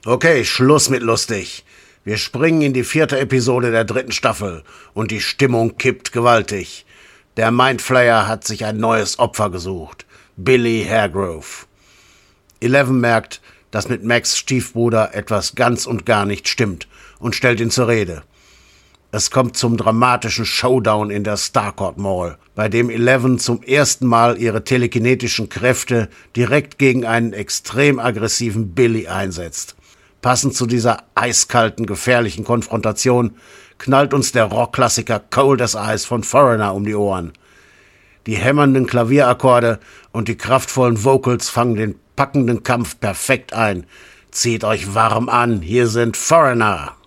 Okay, Schluss mit lustig. Wir springen in die 4. Episode der 3. Staffel und die Stimmung kippt gewaltig. Der Mindflayer hat sich ein neues Opfer gesucht. Billy Hargrove. Eleven merkt, dass mit Max' Stiefbruder etwas ganz und gar nicht stimmt und stellt ihn zur Rede. Es kommt zum dramatischen Showdown in der Starcourt Mall, bei dem Eleven zum ersten Mal ihre telekinetischen Kräfte direkt gegen einen extrem aggressiven Billy einsetzt. Passend zu dieser eiskalten, gefährlichen Konfrontation knallt uns der Rockklassiker Cold as Ice von Foreigner um die Ohren. Die hämmernden Klavierakkorde und die kraftvollen Vocals fangen den packenden Kampf perfekt ein. Zieht euch warm an, hier sind Foreigner.